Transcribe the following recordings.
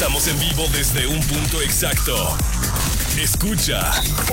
Estamos en vivo desde un punto exacto. Escucha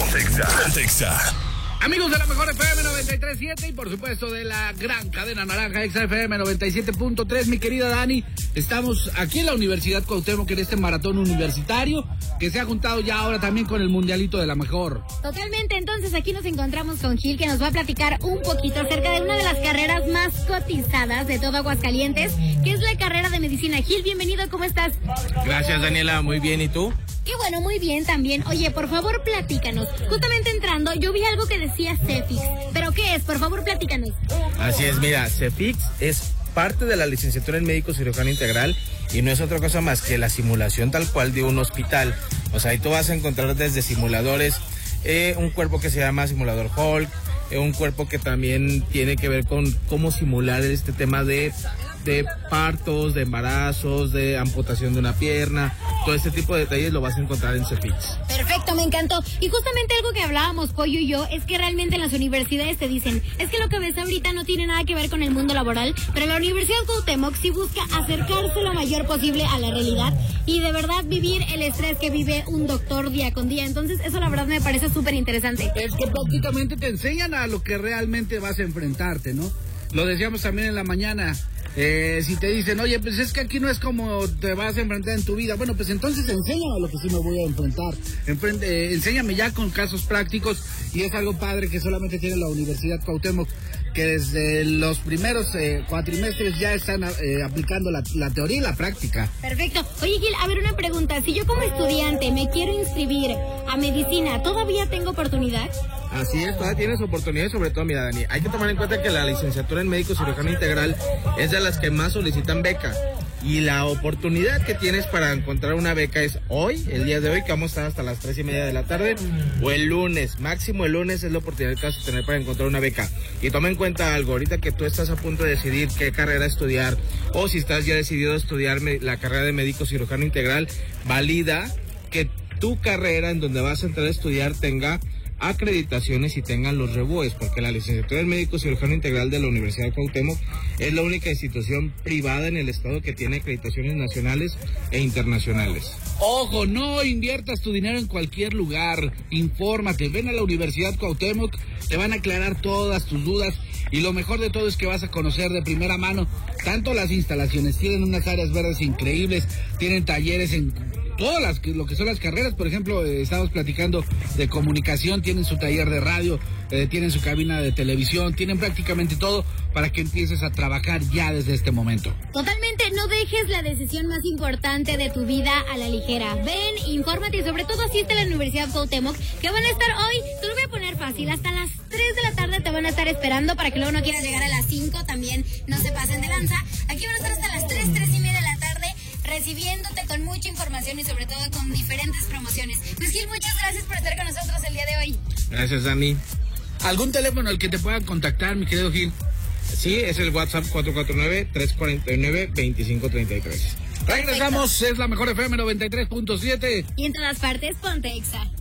Pontexa. Amigos de la mejor FM 93.7 y por supuesto de la gran cadena naranja XFM 97.3, mi querida Dani, estamos aquí en la Universidad Cuauhtémoc en este maratón universitario que se ha juntado ya ahora también con el mundialito de la mejor. Totalmente, entonces aquí nos encontramos con Gil, que nos va a platicar un poquito acerca de una de las carreras más cotizadas de todo Aguascalientes, que es la carrera de medicina. Gil, bienvenido, ¿cómo estás? Gracias, Daniela, muy bien, ¿y tú? Y bueno, muy bien también. Oye, por favor, platícanos. Justamente entrando, yo vi algo que decía CEFIX. ¿Pero qué es? Por favor, platícanos. Así es, mira, CEFIX es parte de la licenciatura en médico cirujano integral y no es otra cosa más que la simulación tal cual de un hospital. O sea, ahí tú vas a encontrar desde simuladores, un cuerpo que se llama simulador Hulk, un cuerpo que también tiene que ver con cómo simular este tema de partos, de embarazos, de amputación de una pierna. Todo este tipo de detalles lo vas a encontrar en CEFIX. Perfecto, me encantó. Y justamente algo que hablábamos, Pollo y yo, es que realmente en las universidades te dicen, es que lo que ves ahorita no tiene nada que ver con el mundo laboral, pero la Universidad Cuauhtémoc sí busca acercarse lo mayor posible a la realidad y de verdad vivir el estrés que vive un doctor día con día. Entonces eso la verdad me parece súper interesante. Es que prácticamente te enseñan a lo que realmente vas a enfrentarte, ¿no? Lo decíamos también en la mañana. Si te dicen, oye, pues es que aquí no es como te vas a enfrentar en tu vida, bueno, pues entonces enséñame lo que sí me voy a enfrentar. Enséñame ya con casos prácticos, y es algo padre que solamente tiene la Universidad Cuauhtémoc, que desde los primeros cuatrimestres ya están aplicando la teoría y la práctica. Perfecto. Oye, Gil, a ver, una pregunta. Si yo como estudiante me quiero inscribir a medicina, ¿todavía tengo oportunidad? Así es, todavía tienes oportunidades, sobre todo, mira, Dani, hay que tomar en cuenta que la licenciatura en médico cirujano integral es de las que más solicitan beca. Y la oportunidad que tienes para encontrar una beca es hoy, el día de hoy, que vamos a estar hasta las 3:30 de la tarde, o el lunes. Máximo el lunes es la oportunidad que vas a tener para encontrar una beca. Y toma en cuenta algo, ahorita que tú estás a punto de decidir qué carrera estudiar, o si estás ya decidido a estudiar la carrera de médico cirujano integral, valida que tu carrera en donde vas a entrar a estudiar tenga acreditaciones y tengan los REBUES, porque la licenciatura en médico cirujano integral de la Universidad de Cuauhtémoc es la única institución privada en el estado que tiene acreditaciones nacionales e internacionales. Ojo, no inviertas tu dinero en cualquier lugar, infórmate, ven a la Universidad Cuauhtémoc, te van a aclarar todas tus dudas y lo mejor de todo es que vas a conocer de primera mano tanto las instalaciones, tienen unas áreas verdes increíbles, tienen talleres en todas lo que son las carreras. Por ejemplo, estamos platicando de comunicación, tienen su taller de radio, tienen su cabina de televisión, tienen prácticamente todo para que empieces a trabajar ya desde este momento. Totalmente, no dejes la decisión más importante de tu vida a la ligera. Ven, infórmate y sobre todo asiste a la Universidad Cuauhtémoc, que van a estar hoy, te lo voy a poner fácil, hasta las 3 de la tarde te van a estar esperando para que luego no quieras llegar a las 5, también no se pasen de lanza. Aquí van a estar hasta las 3:30 de la tarde, recibiéndote con mucha información y sobre todo con diferentes promociones. Pues Gil, muchas gracias por estar con nosotros el día de hoy. Gracias, Dani. ¿Algún teléfono al que te puedan contactar, mi querido Gil? Sí, es el WhatsApp 449-349-2533. Regresamos, es la mejor FM 93.7. Y en todas partes, Pontexa.